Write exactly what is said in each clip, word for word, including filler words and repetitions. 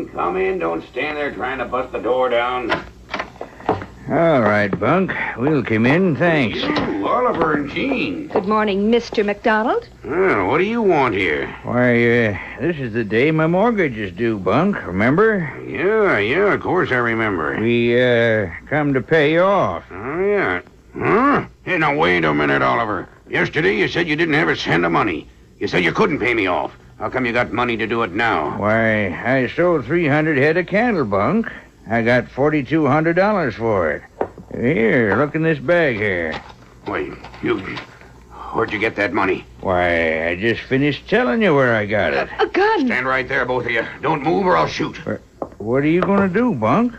Come in. Don't stand there trying to bust the door down. All right, Bunk. We'll come in, thanks. You, Oliver and Jean. Good morning, Mister McDonald. Well, what do you want here? Why, uh, this is the day my mortgage is due, Bunk, remember? Yeah, yeah, of course I remember. We, uh, come to pay you off. Oh, yeah. Huh? Hey, now, wait a minute, Oliver. Yesterday you said you didn't have a cent of money. You said you couldn't pay me off. How come you got money to do it now? Why, I sold three hundred head of cattle, Bunk. I got forty-two hundred dollars for it. Here, look in this bag here. Wait, you... Where'd you get that money? Why, I just finished telling you where I got it. A gun. Stand right there, both of you. Don't move or I'll shoot. What are you going to do, Bunk?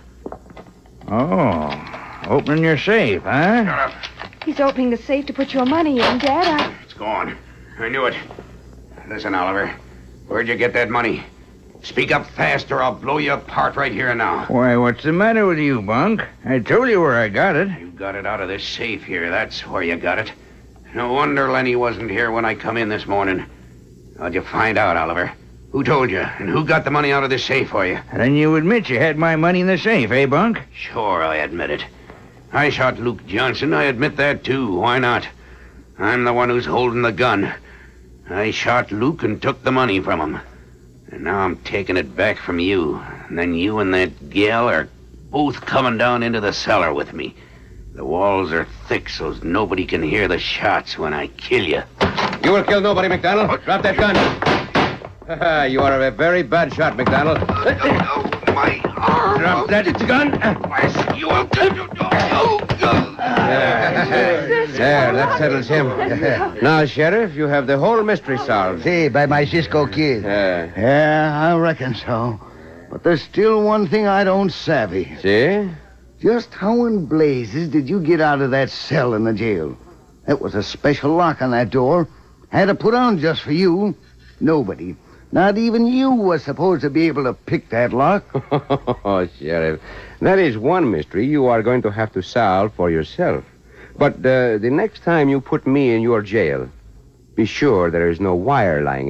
Oh, opening your safe, huh? Shut up. He's opening the safe to put your money in, Dad. I... It's gone. I knew it. Listen, Oliver. Where'd you get that money? Speak up fast or I'll blow you apart right here and now. Why, what's the matter with you, Bunk? I told you where I got it. You got it out of this safe here. That's where you got it. No wonder Lenny wasn't here when I come in this morning. How'd you find out, Oliver? Who told you? And who got the money out of this safe for you? Then you admit you had my money in the safe, eh, Bunk? Sure, I admit it. I shot Luke Johnson. I admit that, too. Why not? I'm the one who's holding the gun. I shot Luke and took the money from him. And now I'm taking it back from you. And then you and that gal are both coming down into the cellar with me. The walls are thick so nobody can hear the shots when I kill you. You will kill nobody, McDonald. Drop that gun. You are a very bad shot, McDonald. No, no, my arm. Drop that gun. Why, you will kill you. Oh, oh. There, there, that settles him. Now, Sheriff, you have the whole mystery solved. See, by my Cisco kid. Uh, Yeah, I reckon so. But there's still one thing I don't savvy. see? Just how in blazes did you get out of that cell in the jail? It was a special lock on that door. Had it put on just for you. Nobody, not even you, was supposed to be able to pick that lock. Oh, Sheriff, that is one mystery you are going to have to solve for yourself. But uh, the next time you put me in your jail, be sure there is no wire lying